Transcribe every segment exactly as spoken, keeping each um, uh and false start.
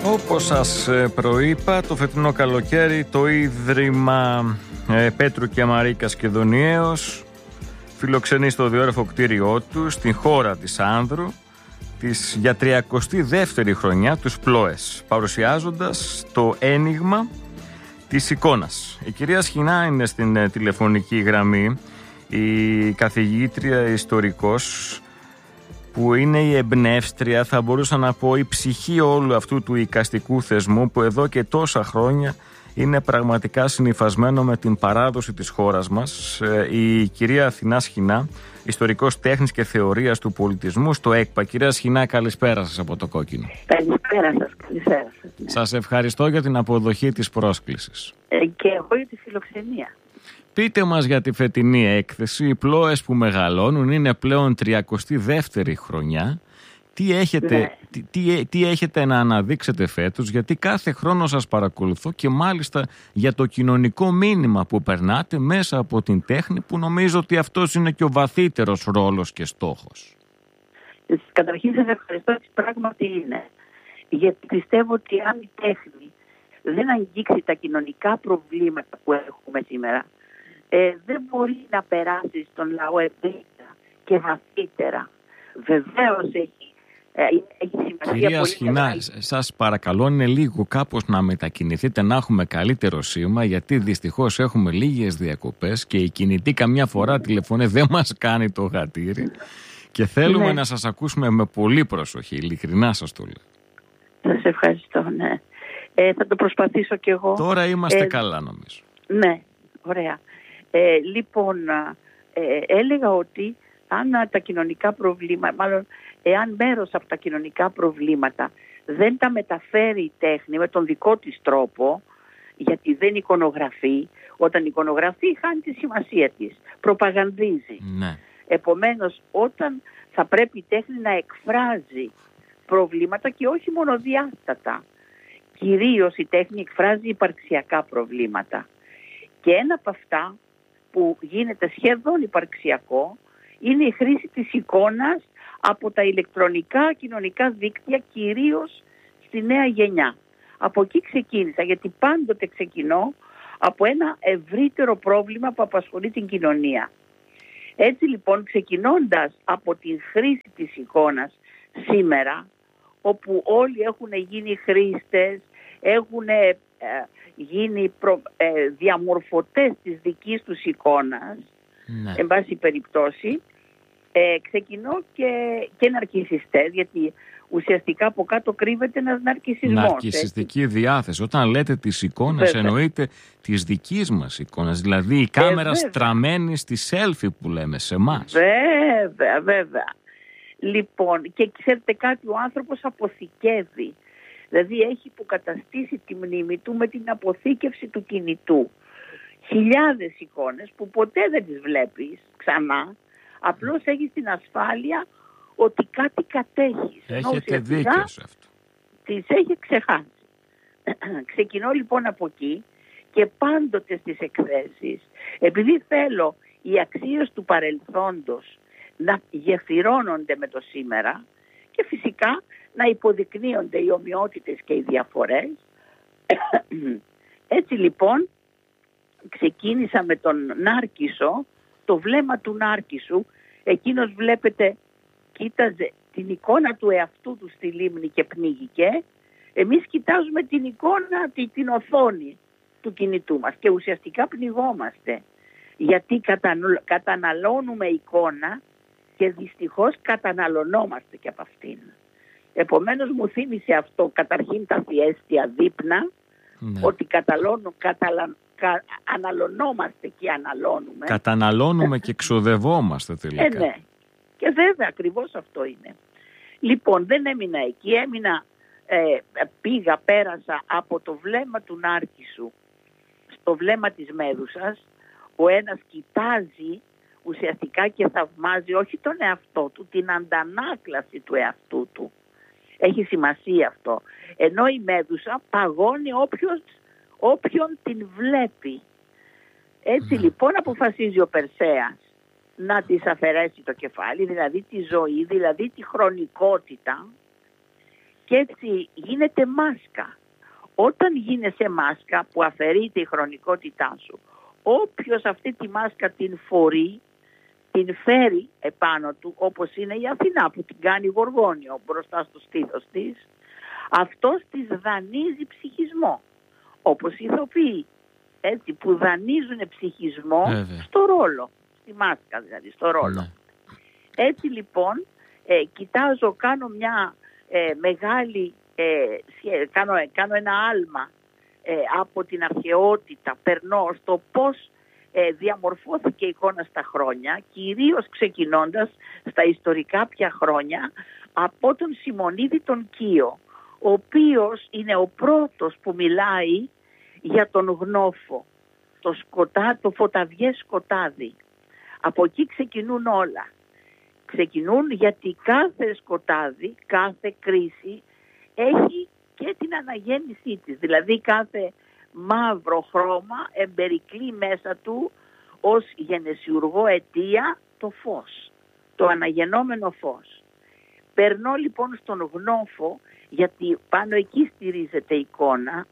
Όπως σας προείπα, το φετινό καλοκαίρι το Ίδρυμα Πέτρου και Μαρίκας Κεδονιέως φιλοξενεί στο διόρρεφο κτίριό του στην χώρα της Άνδρου της για τριακοστή δεύτερη χρονιά τους Πλόες, παρουσιάζοντας το ένιγμα της εικόνας. Η κυρία Σχοινά είναι στην τηλεφωνική γραμμή, η καθηγήτρια ιστορικός που είναι η εμπνεύστρια, θα μπορούσα να πω, η ψυχή όλου αυτού του εικαστικού θεσμού που εδώ και τόσα χρόνια είναι πραγματικά συνυφασμένο με την παράδοση της χώρας μας. Η κυρία Αθηνά Σχοινά, ιστορικός τέχνης και θεωρίας του πολιτισμού στο ΕΚΠΑ. Κυρία Σχοινά, καλησπέρα σας από το Κόκκινο. Καλησπέρα σας, καλησπέρα σας. Ναι. Σας ευχαριστώ για την αποδοχή της πρόσκλησης. Ε, και εγώ για τη φιλοξενία. Πείτε μας για τη φετινή έκθεση. Οι Πλόες που μεγαλώνουν είναι πλέον τριακοστή δεύτερη χρονιά. Τι έχετε, ναι. τι, τι, τι έχετε να αναδείξετε φέτος, γιατί κάθε χρόνο σας παρακολουθώ και μάλιστα για το κοινωνικό μήνυμα που περνάτε μέσα από την τέχνη, που νομίζω ότι αυτός είναι και ο βαθύτερος ρόλος και στόχος. Καταρχήν σας ευχαριστώ, ότι πράγματι είναι. Γιατί πιστεύω ότι αν η τέχνη δεν αγγίξει τα κοινωνικά προβλήματα που έχουμε σήμερα, ε, δεν μπορεί να περάσει στον λαό ευρύτερα και βαθύτερα. Βεβαίως έχει, ε, έχει σημασία. Κυρία Σχοινά, σας παρακαλώ είναι λίγο κάπως να μετακινηθείτε, να έχουμε καλύτερο σήμα, γιατί δυστυχώς έχουμε λίγες διακοπές και η κινητή καμιά φορά τηλεφωνεί, δεν μας κάνει το γατήρι και θέλουμε ναι. να σας ακούσουμε με πολύ προσοχή, ειλικρινά σας το λέω. Σας ευχαριστώ, ναι. Ε, θα το προσπαθήσω κι εγώ. Τώρα είμαστε ε, καλά νομίζω. Ναι, ωραία. Ε, λοιπόν, ε, έλεγα ότι αν τα κοινωνικά προβλήματα, μάλλον εάν μέρος από τα κοινωνικά προβλήματα δεν τα μεταφέρει η τέχνη με τον δικό της τρόπο, γιατί δεν εικονογραφεί, όταν εικονογραφεί χάνει τη σημασία της, προπαγανδίζει. Ναι. Επομένως, όταν θα πρέπει η τέχνη να εκφράζει προβλήματα και όχι μονοδιάστατα, κυρίως η τέχνη εκφράζει υπαρξιακά προβλήματα. Και ένα από αυτά που γίνεται σχεδόν υπαρξιακό είναι η χρήση της εικόνας από τα ηλεκτρονικά κοινωνικά δίκτυα, κυρίως στη νέα γενιά. Από εκεί ξεκίνησα, γιατί πάντοτε ξεκινώ από ένα ευρύτερο πρόβλημα που απασχολεί την κοινωνία. Έτσι λοιπόν, ξεκινώντας από τη χρήση της εικόνας σήμερα, όπου όλοι έχουν γίνει χρήστες, έχουν ε, γίνει προ, ε, διαμορφωτές της δικής τους εικόνας, ναι. εν πάση περιπτώσει, ε, ξεκινώ και, και ναρκισσιστές, γιατί ουσιαστικά από κάτω κρύβεται ένας ναρκισσισμός. Ναρκισσιστική έτσι. Διάθεση. Όταν λέτε τις εικόνες, βέβαια, εννοείται της δικής μας εικόνας, δηλαδή η κάμερα ε, στραμμένη στη selfie που λέμε σε εμάς. Βέβαια, βέβαια. Λοιπόν, και ξέρετε κάτι, ο άνθρωπος αποθηκεύει. Δηλαδή έχει υποκαταστήσει τη μνήμη του με την αποθήκευση του κινητού. Χιλιάδες εικόνες που ποτέ δεν τις βλέπεις ξανά, απλώς έχεις την ασφάλεια ότι κάτι κατέχεις. Έχετε δίκιο σε αυτό. Τις έχει ξεχάσει. Ξεκινώ λοιπόν από εκεί και πάντοτε στις εκθέσεις, επειδή θέλω οι αξίες του παρελθόντος να γεφυρώνονται με το σήμερα και φυσικά να υποδεικνύονται οι ομοιότητες και οι διαφορές. Έτσι λοιπόν ξεκίνησα με τον Νάρκισσο, το βλέμμα του Νάρκισσου. Εκείνος βλέπετε κοίταζε την εικόνα του εαυτού του στη λίμνη και πνίγηκε. Εμείς κοιτάζουμε την εικόνα, την, την οθόνη του κινητού μας και ουσιαστικά πνιγόμαστε, γιατί καταναλώνουμε εικόνα και δυστυχώς καταναλωνόμαστε και από αυτήν. Επομένως μου θύμισε αυτό καταρχήν τα θιέστια δείπνα, ναι. ότι καταλώνω, καταλα, κα, αναλωνόμαστε και αναλώνουμε. Καταναλώνουμε και ξοδευόμαστε τελικά. Ε, ναι. Και βέβαια ακριβώς αυτό είναι. Λοιπόν, δεν έμεινα εκεί, έμεινα, ε, πήγα, πέρασα από το βλέμμα του Νάρκισσου στο βλέμμα της Μέδουσας. Ο ένας κοιτάζει ουσιαστικά και θαυμάζει όχι τον εαυτό του, την αντανάκλαση του εαυτού του. Έχει σημασία αυτό. Ενώ η Μέδουσα παγώνει όποιος, όποιον την βλέπει. Έτσι λοιπόν αποφασίζει ο Περσέας να της αφαιρέσει το κεφάλι, δηλαδή τη ζωή, δηλαδή τη χρονικότητα, Και έτσι γίνεται μάσκα. Όταν γίνεσαι μάσκα που αφαιρείται η χρονικότητά σου, όποιος αυτή τη μάσκα την φορεί, την φέρει επάνω του, όπως είναι η Αθηνά που την κάνει γοργόνιο μπροστά στο στήθος της, αυτός της δανείζει ψυχισμό, όπως οι ηθοποιοί, έτσι, που δανείζουν ψυχισμό Βέβαια. στο ρόλο, στη μάσκα δηλαδή, στο ρόλο. Ναι. Έτσι λοιπόν, ε, κοιτάζω, κάνω μια ε, μεγάλη, ε, κάνω, κάνω ένα άλμα ε, από την αρχαιότητα, περνώ στο πώς ε, διαμορφώθηκε η εικόνα στα χρόνια, κυρίως ξεκινώντας στα ιστορικά πια χρόνια από τον Σιμονίδη τον Κύο, ο οποίος είναι ο πρώτος που μιλάει για τον γνώφο, το, σκοτά, το φωταβιές σκοτάδι. Από εκεί ξεκινούν όλα. Ξεκινούν γιατί κάθε σκοτάδι, κάθε κρίση έχει και την αναγέννησή της. Δηλαδή κάθε μαύρο χρώμα εμπερικλεί μέσα του ως γενεσιουργό αιτία το φως, το αναγεννόμενο φως. Περνώ λοιπόν στον γνώφο, γιατί πάνω εκεί στηρίζεται η εικόνα,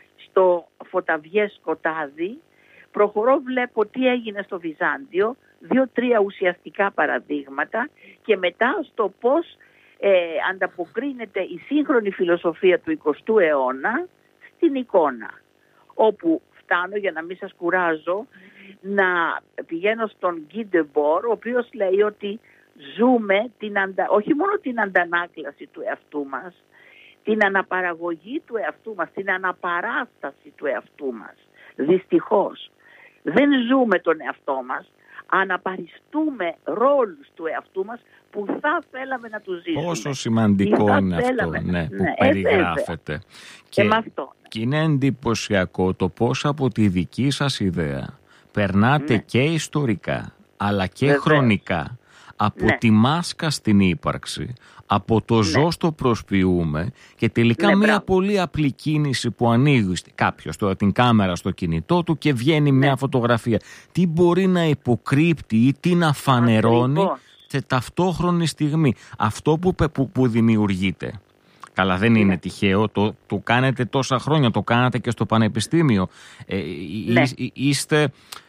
στο φωταβιές σκοτάδι. Προχωρώ, βλέπω τι έγινε στο Βυζάντιο, δύο-τρία ουσιαστικά παραδείγματα και μετά στο πώς ε, ανταποκρίνεται η σύγχρονη φιλοσοφία του εικοστού αιώνα στην εικόνα. Όπου φτάνω, για να μην σας κουράζω, να πηγαίνω στον Guy Debord, ο οποίος λέει ότι ζούμε την αντα... όχι μόνο την αντανάκλαση του εαυτού μας, την αναπαραγωγή του εαυτού μας, την αναπαράσταση του εαυτού μας. Δυστυχώς δεν ζούμε τον εαυτό μας, αναπαριστούμε ρόλους του εαυτού μας που θα θέλαμε να τους ζήσουμε. Πόσο σημαντικό είναι αυτό, ναι, ναι, που ναι, περιγράφεται. Ε, και, και, αυτό, ναι. και είναι εντυπωσιακό το πώς από τη δική σας ιδέα περνάτε ναι. και ιστορικά αλλά και Βεβαίως. χρονικά από ναι. τη μάσκα στην ύπαρξη, από το ναι. ζω στο προσποιούμε και τελικά ναι, μια μπράβο. πολύ απλή κίνηση που ανοίγει κάποιος τώρα την κάμερα στο κινητό του και βγαίνει ναι. μια φωτογραφία. Τι μπορεί να υποκρύπτει ή τι να φανερώνει Ακριβώς. σε ταυτόχρονη στιγμή. Αυτό που, που, που δημιουργείται. Καλά, δεν είναι ναι. τυχαίο, το, το κάνετε τόσα χρόνια, το κάνατε και στο πανεπιστήμιο. Ε, ναι. εί, είστε...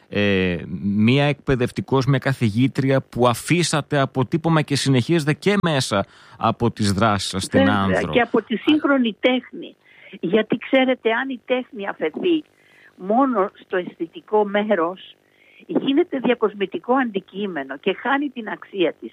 Ε, μία εκπαιδευτικός με καθηγήτρια που αφήσατε αποτύπωμα και συνεχίζετε και μέσα από τις δράσεις σας στην Άνδρο. Και από τη σύγχρονη τέχνη. Γιατί ξέρετε, αν η τέχνη αφαιθεί μόνο στο αισθητικό μέρος, γίνεται διακοσμητικό αντικείμενο και χάνει την αξία της.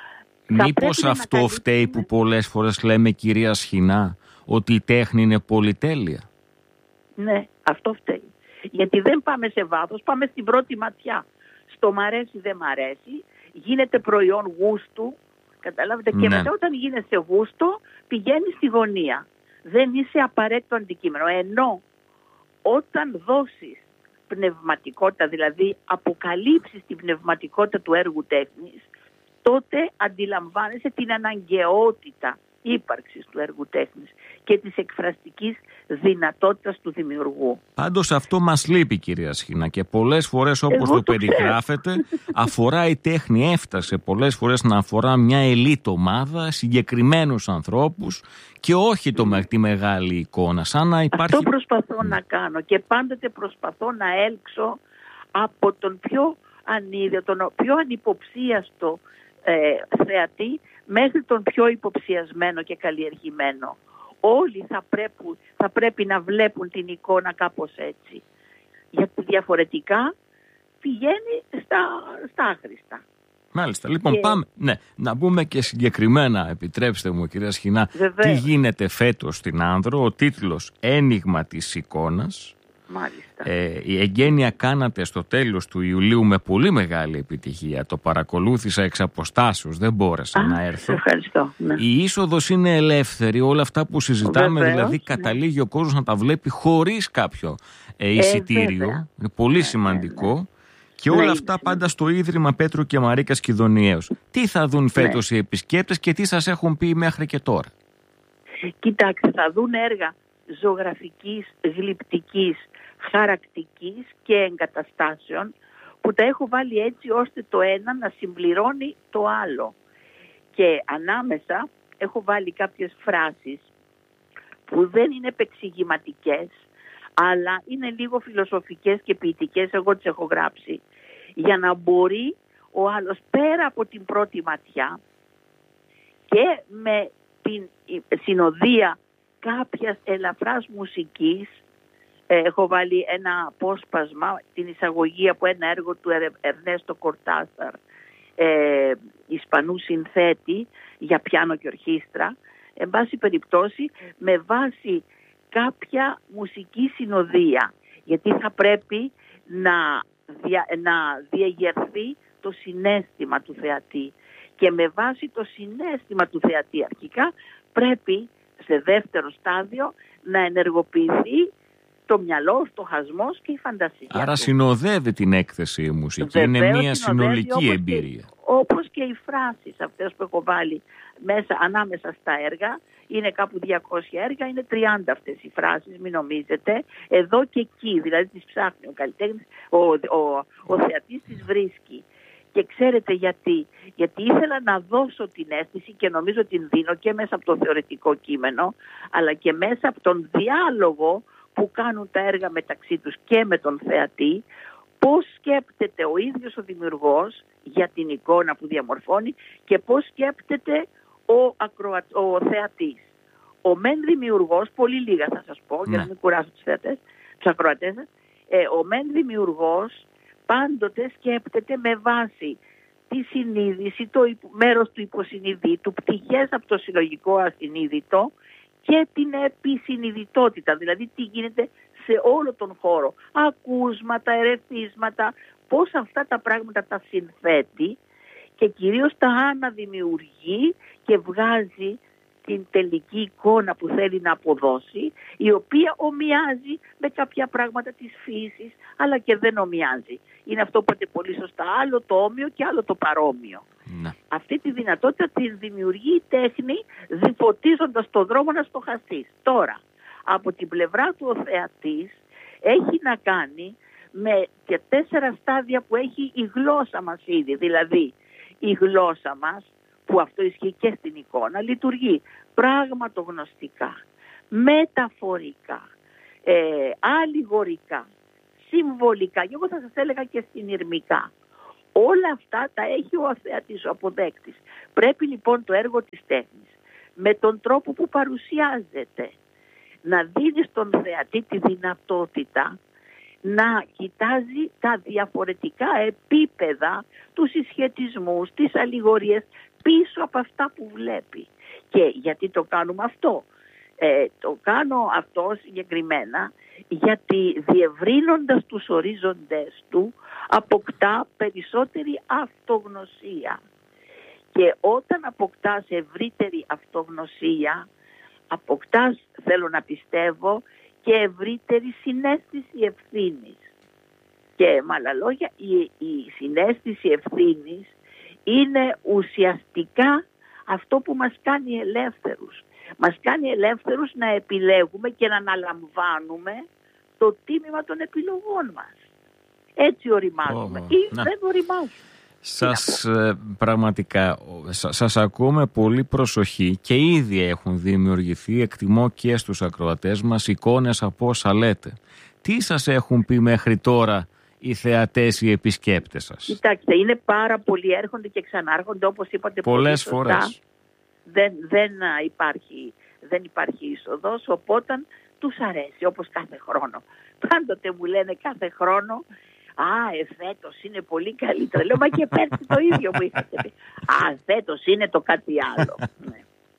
Μήπως αυτό να φταίει που πολλές φορές λέμε, κυρία Σχοινά, ότι η τέχνη είναι πολυτέλεια? Ναι, αυτό φταίει. Γιατί δεν πάμε σε βάθος, πάμε στην πρώτη ματιά. Στο μ' αρέσει, δεν μ' αρέσει, γίνεται προϊόν γούστου, καταλάβετε, ναι. και μετά όταν γίνεσαι γούστο πηγαίνει στη γωνία. Δεν είσαι απαραίτητο αντικείμενο. Ενώ όταν δώσεις πνευματικότητα, δηλαδή αποκαλύψεις την πνευματικότητα του έργου τέχνης, τότε αντιλαμβάνεσαι την αναγκαιότητα ύπαρξης του έργου τέχνης και της εκφραστικής δυνατότητας του δημιουργού. Πάντως αυτό μας λείπει, κυρία Σχοινά, και πολλές φορές όπως Εγώ το, το περιγράφετε αφορά η τέχνη, έφτασε πολλές φορές να αφορά μια ελίτ ομάδα, συγκεκριμένους ανθρώπους και όχι το, mm. τη μεγάλη εικόνα. Σαν να υπάρχει... Αυτό προσπαθώ mm. να κάνω και πάντοτε προσπαθώ να έλξω από τον πιο ανίδιο, τον πιο ανυποψίαστο ε, θεατή μέχρι τον πιο υποψιασμένο και καλλιεργημένο. Όλοι θα πρέπει, θα πρέπει να βλέπουν την εικόνα κάπως έτσι. Γιατί διαφορετικά πηγαίνει στα, στα άχρηστα. Μάλιστα. Λοιπόν, και... πάμε ναι, να μπούμε και συγκεκριμένα, επιτρέψτε μου κυρία Σχοινά, Βεβαίως. τι γίνεται φέτος στην Άνδρο. Ο τίτλος «Ένιγμα της εικόνας». Μάλιστα. Ε, η εγγένεια κάνατε στο τέλος του Ιουλίου με πολύ μεγάλη επιτυχία. Το παρακολούθησα εξ αποστάσεως, δεν μπόρεσα Α, να έρθω. Ευχαριστώ. Ναι. Η είσοδος είναι ελεύθερη, όλα αυτά που συζητάμε, Βεβαίως, δηλαδή καταλήγει ναι. ο κόσμος να τα βλέπει χωρίς κάποιο ε, εισιτήριο. Ε, είναι πολύ ναι, σημαντικό. Ναι, ναι. Και όλα ναι, αυτά ναι. πάντα στο Ίδρυμα Πέτρου και Μαρίκας Κιδωνιέως. Τι θα δουν φέτος ναι. οι επισκέπτες και τι σας έχουν πει μέχρι και τώρα? Κοιτάξτε, θα δουν έργα ζωγραφικής, γλυπτικής, χαρακτικής και εγκαταστάσεων που τα έχω βάλει έτσι ώστε το ένα να συμπληρώνει το άλλο. Και ανάμεσα έχω βάλει κάποιες φράσεις που δεν είναι επεξηγηματικές, αλλά είναι λίγο φιλοσοφικές και ποιητικές, εγώ τις έχω γράψει, για να μπορεί ο άλλος πέρα από την πρώτη ματιά και με την συνοδεία κάποιας ελαφράς μουσικής, έχω βάλει ένα απόσπασμα, την εισαγωγή από ένα έργο του Ερνέστο Κορτάσαρ, ε, Ισπανού συνθέτη για πιάνο και ορχήστρα, εν πάση περιπτώσει με βάση κάποια μουσική συνοδεία, γιατί θα πρέπει να, δια, να διαγερθεί το συναίσθημα του θεατή και με βάση το συναίσθημα του θεατή αρχικά πρέπει σε δεύτερο στάδιο να ενεργοποιηθεί το μυαλό, το χασμός και η φαντασία. Άρα του. Συνοδεύει την έκθεση η μουσική, Βεβαίως, είναι μια συνολική όπως εμπειρία. Και, όπως και οι φράσεις αυτές που έχω βάλει μέσα, ανάμεσα στα έργα, είναι κάπου διακόσια έργα, είναι τριάντα αυτές οι φράσεις, μην νομίζετε, εδώ και εκεί, δηλαδή τις ψάχνει ο καλλιτέχνης, ο, ο, ο θεατής τις βρίσκει. Και ξέρετε γιατί, γιατί ήθελα να δώσω την αίσθηση και νομίζω την δίνω και μέσα από το θεωρητικό κείμενο, αλλά και μέσα από τον διάλογο που κάνουν τα έργα μεταξύ τους και με τον θεατή, πώς σκέπτεται ο ίδιος ο δημιουργός για την εικόνα που διαμορφώνει και πώς σκέπτεται ο, ακροα... ο θεατής. Ο μεν δημιουργός, πολύ λίγα θα σας πω, ναι, για να μην κουράσω τους θεατές, τους ακροατές, ε, ο μεν δημιουργός πάντοτε σκέπτεται με βάση τη συνείδηση, το μέρος του υποσυνειδήτου, πτυχές από το συλλογικό ασυνείδητο και την επισυνειδητότητα, δηλαδή τι γίνεται σε όλο τον χώρο. Ακούσματα, ερεθίσματα, πώς αυτά τα πράγματα τα συνθέτει και κυρίως τα αναδημιουργεί και βγάζει την τελική εικόνα που θέλει να αποδώσει, η οποία ομοιάζει με κάποια πράγματα της φύσης, αλλά και δεν ομοιάζει. Είναι αυτό που είπατε πολύ σωστά, άλλο το όμοιο και άλλο το παρόμοιο. Ναι. Αυτή τη δυνατότητα την δημιουργεί η τέχνη, διφωτίζοντας το δρόμο να στοχαστείς. Τώρα, από την πλευρά του ο θεατής έχει να κάνει με και τέσσερα στάδια που έχει η γλώσσα μας ήδη. Δηλαδή, η γλώσσα μας, που αυτό ισχύει και στην εικόνα, λειτουργεί πραγματογνωστικά, μεταφορικά, ε, αλληγορικά, συμβολικά, και εγώ θα σας έλεγα και συνειρμικά. Όλα αυτά τα έχει ο θεατής, ο αποδέκτης. Πρέπει λοιπόν το έργο της τέχνης, με τον τρόπο που παρουσιάζεται, να δίνει στον θεατή τη δυνατότητα να κοιτάζει τα διαφορετικά επίπεδα, τους συσχετισμούς, τις αλληγορίες πίσω από αυτά που βλέπει. Και γιατί το κάνουμε αυτό? Ε, το κάνω αυτό συγκεκριμένα γιατί διευρύνοντας τους ορίζοντες του αποκτά περισσότερη αυτογνωσία. Και όταν αποκτάς ευρύτερη αυτογνωσία, αποκτάς, θέλω να πιστεύω, και ευρύτερη συναίσθηση ευθύνης. Και με άλλα λόγια, η, η συναίσθηση ευθύνης είναι ουσιαστικά αυτό που μας κάνει ελεύθερους. Μας κάνει ελεύθερους να επιλέγουμε και να αναλαμβάνουμε το τίμημα των επιλογών μας. Έτσι οριμάζουμε oh, ή να. δεν οριμάζουμε. Σας ε, πραγματικά σας, σας ακούω με πολύ προσοχή και ήδη έχουν δημιουργηθεί, εκτιμώ και στους ακροατές μας, εικόνες από όσα λέτε. Τι σας έχουν πει μέχρι τώρα οι θεατές, οι επισκέπτες σας? Κοιτάξτε, είναι πάρα πολλοί, έρχονται και ξανάρχονται, όπως είπατε πολλές πολύ σωστά. φορές. Δεν, δεν, υπάρχει, δεν υπάρχει είσοδος, οπότε τους αρέσει, όπως κάθε χρόνο. Πάντοτε μου λένε κάθε χρόνο, α, εφέτος είναι πολύ καλύτερα. Λέω, μα και πέρσι το ίδιο μου είχατε πει. Α, φέτος είναι το κάτι άλλο. Ναι.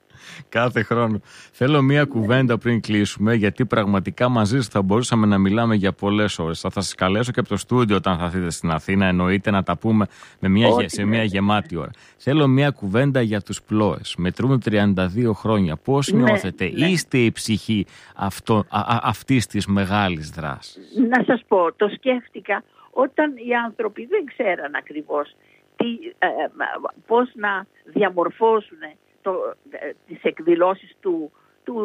Κάθε χρόνο. Θέλω μία κουβέντα πριν κλείσουμε, γιατί πραγματικά μαζί σας θα μπορούσαμε να μιλάμε για πολλές ώρες. Θα, θα σας καλέσω και από το στούντιο όταν θα έρθετε στην Αθήνα, εννοείται, να τα πούμε με μια, Ό, σε μια γεμάτη ώρα. Θέλω μία κουβέντα για τους Πλόες. Μετρούν τριάντα δύο χρόνια. Πώς ναι, νιώθετε? Ναι. Είστε η ψυχή αυτό, α, α, αυτής της μεγάλης δράσης? Να σας πω, το σκέφτηκα όταν οι άνθρωποι δεν ξέραν ακριβώς τι, ε, πώς να διαμορφώσουν το, ε, τις εκδηλώσεις του, του,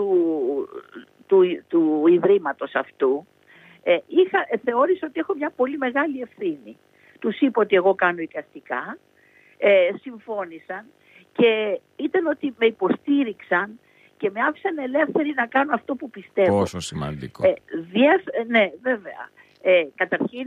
του, του, του Ιδρύματος αυτού. Ε, είχα, ε, θεώρησα ότι έχω μια πολύ μεγάλη ευθύνη. Τους είπα ότι εγώ κάνω εικαστικά, ε, συμφώνησαν και ήταν ότι με υποστήριξαν και με άφησαν ελεύθερη να κάνω αυτό που πιστεύω. Πόσο σημαντικό. Ε, διεθ, ναι, βέβαια. Ε, καταρχήν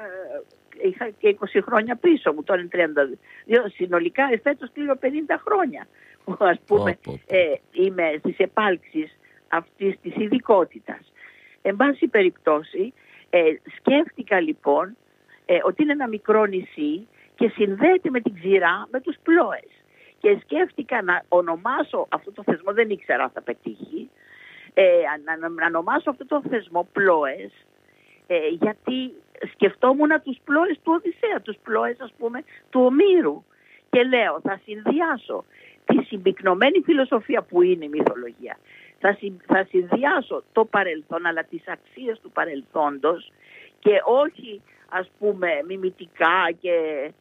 ε, είχα και είκοσι χρόνια πίσω μου, τώρα είναι τριάντα δύο. Συνολικά εφέτος κλείνω πενήντα χρόνια. Ας πούμε, oh, oh, oh. Ε, είμαι στις επάλξεις αυτής της ειδικότητας. Εν πάση περιπτώσει, ε, σκέφτηκα λοιπόν ε, ότι είναι ένα μικρό νησί και συνδέεται με την ξηρά με τους Πλόες. Και σκέφτηκα να ονομάσω αυτό το θεσμό, δεν ήξερα αν θα πετύχει, ε, να, να ονομάσω αυτό το θεσμό Πλόες, ε, γιατί σκεφτόμουν τους Πλόες του Οδυσσέα, τους Πλόες ας πούμε του Ομήρου. Και λέω, θα συνδυάσω τη συμπυκνωμένη φιλοσοφία που είναι η μυθολογία, θα, συ, θα συνδυάσω το παρελθόν, αλλά τις αξίες του παρελθόντος και όχι ας πούμε μιμητικά και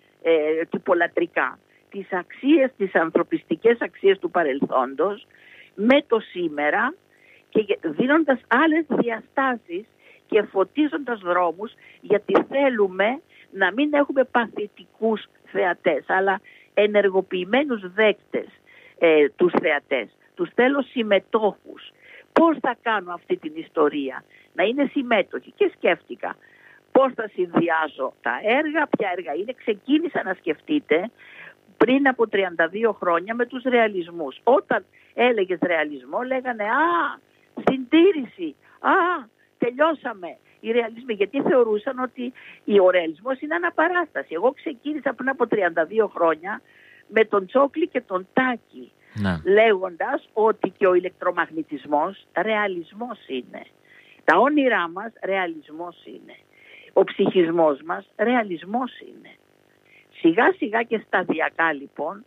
ε, τυπολατρικά. Τις αξίες, τις ανθρωπιστικές αξίες του παρελθόντος με το σήμερα και δίνοντας άλλες διαστάσεις και φωτίζοντας δρόμους, γιατί θέλουμε να μην έχουμε παθητικούς θεατές αλλά ενεργοποιημένους δέκτες ε, τους θεατές. Τους θέλω συμμετόχους. Πώς θα κάνω αυτή την ιστορία να είναι συμμέτοχοι? Και σκέφτηκα πώς θα συνδυάσω τα έργα, ποια έργα είναι. Ξεκίνησα να σκεφτείτε πριν από τριάντα δύο χρόνια με τους ρεαλισμούς. Όταν έλεγες ρεαλισμό λέγανε «Α, συντήρηση, α, τελειώσαμε». Οι ρεαλισμοί, γιατί θεωρούσαν ότι ο ρεαλισμός είναι αναπαράσταση. Εγώ ξεκίνησα πριν από τριάντα δύο χρόνια με τον Τσόκλι και τον Τάκη, να. λέγοντας ότι και ο ηλεκτρομαγνητισμός ρεαλισμός είναι. Τα όνειρά μας ρεαλισμός είναι. Ο ψυχισμός μας ρεαλισμός είναι. Σιγά σιγά και σταδιακά λοιπόν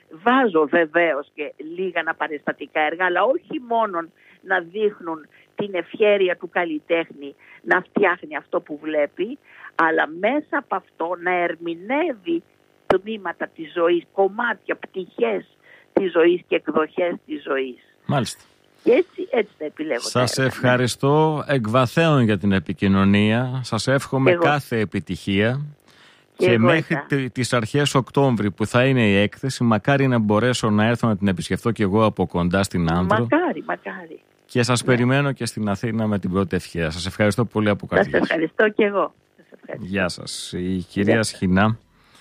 βάζω βεβαίως και λίγα αναπαραστατικά έργα, αλλά όχι μόνο να δείχνουν την ευχέρεια του καλλιτέχνη να φτιάχνει αυτό που βλέπει, αλλά μέσα από αυτό να ερμηνεύει τμήματα της ζωής, κομμάτια, πτυχές της ζωής και εκδοχές της ζωής. Μάλιστα. Και έτσι, έτσι τα επιλέγω. Σας ευχαριστώ εκ βαθέων για την επικοινωνία. Σας εύχομαι εγώ κάθε επιτυχία. Και, και μέχρι ήταν. τις αρχές Οκτώβρη που θα είναι η έκθεση, μακάρι να μπορέσω να έρθω να την επισκεφθώ κι εγώ από κοντά στην Άνδρο. Μακάρι, μακάρι. Και σας ναι. περιμένω και στην Αθήνα με την πρώτη ευχαία. Σας ευχαριστώ πολύ από καρδιάς. Σας ευχαριστώ κι εγώ. Σας ευχαριστώ. Γεια σας. Η κυρία Γεια. Σχοινά.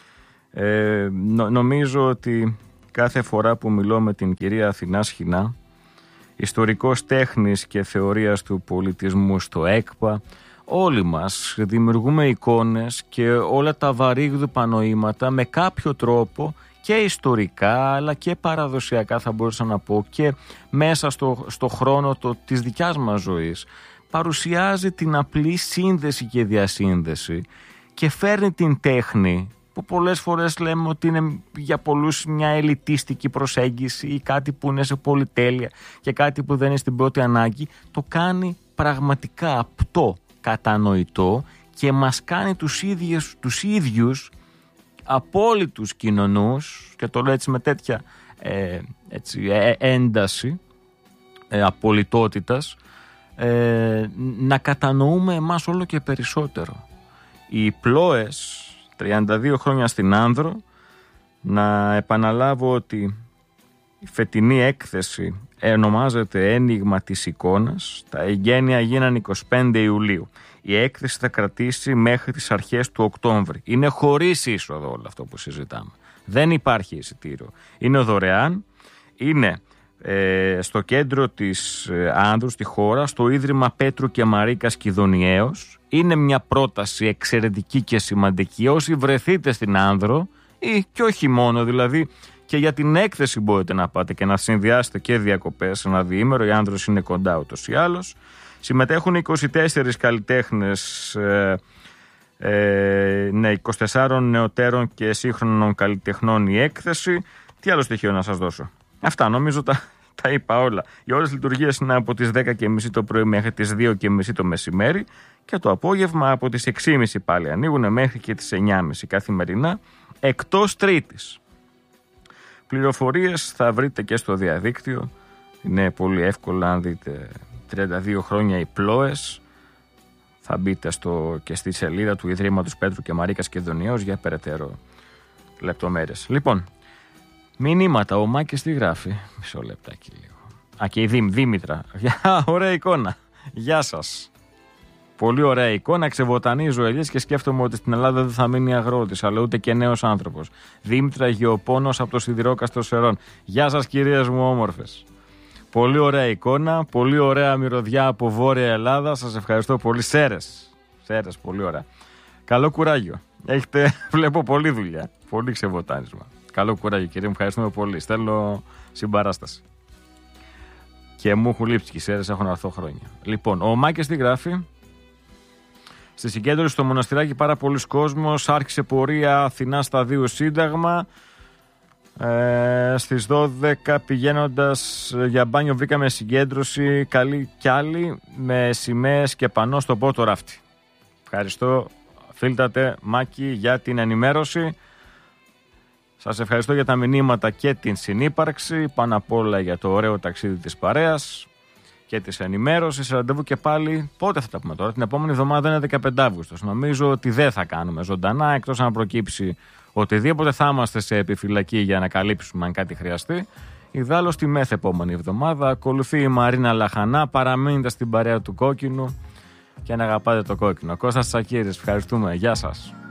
Ε, νο, νομίζω ότι κάθε φορά που μιλώ με την κυρία Αθηνά Σχοινά, ιστορικός τέχνης και θεωρίας του πολιτισμού στο ΕΚΠΑ, όλοι μας δημιουργούμε εικόνες και όλα τα βαρύγδουπα νοήματα με κάποιο τρόπο και ιστορικά αλλά και παραδοσιακά, θα μπορούσα να πω, και μέσα στο, στο χρόνο το, της δικιάς μας ζωής παρουσιάζει την απλή σύνδεση και διασύνδεση και φέρνει την τέχνη που πολλές φορές λέμε ότι είναι για πολλούς μια ελιτίστικη προσέγγιση ή κάτι που είναι σε πολυτέλεια και κάτι που δεν είναι στην πρώτη ανάγκη, το κάνει πραγματικά απτό, κατανοητό και μας κάνει τους ίδιους, τους ίδιους απόλυτους κοινωνούς, και το λέω έτσι με τέτοια ε, έτσι, ε, ένταση ε, απολυτότητας, ε, να κατανοούμε εμάς όλο και περισσότερο. Οι Πλόες, τριάντα δύο χρόνια στην Άνδρο, να επαναλάβω ότι η φετινή έκθεση ονομάζεται «Ένιγμα της εικόνας». Τα εγγένεια γίνανε εικοστή πέμπτη Ιουλίου. Η έκθεση θα κρατήσει μέχρι τις αρχές του Οκτώβρη. Είναι χωρίς είσοδο όλο αυτό που συζητάμε. Δεν υπάρχει εισιτήριο. Είναι δωρεάν. Είναι ε, στο κέντρο της ε, Άνδρου, στη χώρα, στο Ίδρυμα Πέτρου και Μαρίκας Κιδωνιαίος. Είναι μια πρόταση εξαιρετική και σημαντική. Όσοι βρεθείτε στην Άνδρο, ή και όχι μόνο, δηλαδή και για την έκθεση μπορείτε να πάτε και να συνδυάσετε και διακοπές ένα διήμερο. Η Άνδρος είναι κοντά ούτως ή άλλως. Συμμετέχουν είκοσι τέσσερις καλλιτέχνες, ε, ε, ναι, είκοσι τεσσάρων νεωτέρων και σύγχρονων καλλιτεχνών η έκθεση. Τι άλλο στοιχείο να σας δώσω? Αυτά νομίζω τα, τα είπα όλα. Οι ώρες λειτουργίας είναι από τις δέκα και μισή το πρωί μέχρι τις δύο και μισή το μεσημέρι και το απόγευμα από τις έξι και μισή πάλι ανοίγουν μέχρι και τις εννιά και μισή καθημερινά, εκτός Τρίτης. Πληροφορίες θα βρείτε και στο διαδίκτυο. Είναι πολύ εύκολα, αν δείτε τριάντα δύο χρόνια οι Πλόες. Θα μπείτε στο, και στη σελίδα του Ιδρύματος Πέτρου και Μαρίκας Κιδωνιαίος για περαιτέρω λεπτομέρειες. Λοιπόν, μηνύματα. Ο Μάκης τι γράφει? Μισό λεπτάκι λίγο. Α, και η Δήμ, Δήμητρα. Ωραία εικόνα. Γεια σας. Πολύ ωραία εικόνα. Ξεβοτανίζω ελιές και σκέφτομαι ότι στην Ελλάδα δεν θα μείνει αγρότης, αλλά ούτε και νέος άνθρωπος. Δήμητρα Γεωπόνος από το Σιδηρόκαστρο Σερών. Γεια σας, κυρίες μου όμορφες. Πολύ ωραία εικόνα. Πολύ ωραία μυρωδιά από Βόρεια Ελλάδα. Σας ευχαριστώ πολύ. Σέρες. Σέρες, πολύ ωραία. Καλό κουράγιο. Έχετε, βλέπω, πολλή δουλειά. Πολύ ξεβοτάνισμα. Καλό κουράγιο, κύριε μου. Ευχαριστούμε πολύ. Στέλνω συμπαράσταση. Και μου έχουν λείψει και οι Σέρες, έχω να έρθω χρόνια. Λοιπόν, ο Μάκης τι γράφει? Στη συγκέντρωση στο Μοναστηράκι πάρα πολλοί κόσμος. Άρχισε πορεία Αθηνά Σταδίου Σύνταγμα. Ε, στις δώδεκα πηγαίνοντας για μπάνιο βρήκαμε συγκέντρωση. Καλή κι άλλη με σημαίες και πανό στο πότο ράφτη. Ευχαριστώ, φίλτατε Μάκη, για την ενημέρωση. Σας ευχαριστώ για τα μηνύματα και την συνύπαρξη. Πάνω απ' όλα για το ωραίο ταξίδι της παρέας και της ενημέρωσης. Ραντεβού και πάλι. Πότε θα τα πούμε τώρα? Την επόμενη εβδομάδα είναι δεκαπέντε Αυγούστου. Νομίζω ότι δεν θα κάνουμε ζωντανά, εκτός αν προκύψει οτιδήποτε. Θα είμαστε σε επιφυλακή για να καλύψουμε αν κάτι χρειαστεί. Ιδάλλως τη μεθ επόμενη εβδομάδα ακολουθεί η Μαρίνα Λαχανά. Παραμείνετε στην παρέα του Κόκκινου και να αγαπάτε το κόκκινο. Κώστας Τσακίρης, ευχαριστούμε. Γεια σας.